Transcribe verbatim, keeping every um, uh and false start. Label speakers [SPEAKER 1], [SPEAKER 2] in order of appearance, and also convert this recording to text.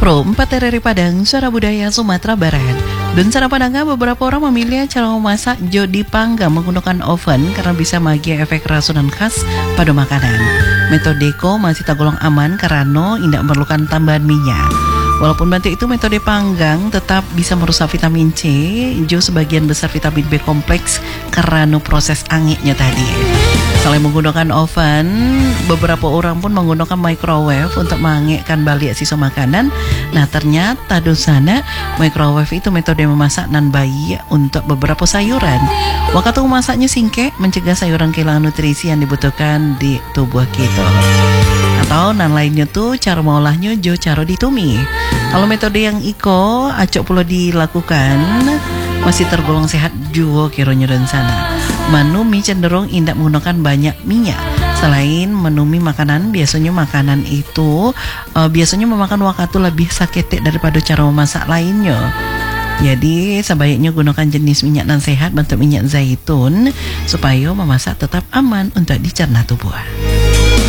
[SPEAKER 1] Pro empat R R I Padang, Suara Budaya Sumatera Barat. Dan cara pandangnya beberapa orang memilih cara memasak jo dipanggang menggunakan oven karena bisa magi efek rasunan khas pada makanan. Metode ko masih tergolong aman karena tidak memerlukan tambahan minyak. Walaupun bantu itu metode panggang tetap bisa merusak vitamin C, jo sebagian besar vitamin B kompleks karena proses angitnya tadi. Selain menggunakan oven, beberapa orang pun menggunakan microwave untuk mengangitkan balik sisa makanan. Nah ternyata dosana microwave itu metode memasak nan baik untuk beberapa sayuran. Waktu memasaknya singkek, mencegah sayuran kehilangan nutrisi yang dibutuhkan di tubuh kita. Atau nan lainnya tuh cara mengolahnya jo cara ditumi. Kalau metode yang iko acok perlu dilakukan masih tergolong sehat juga kiranya dan sana. Menumi cenderung tidak menggunakan banyak minyak. Selain menumi makanan, biasanya makanan itu uh, biasanya memakan waktu lebih sakit daripada cara memasak lainnya. Jadi sebaiknya gunakan jenis minyak yang sehat bentuk minyak zaitun supaya memasak tetap aman untuk dicerna tubuh.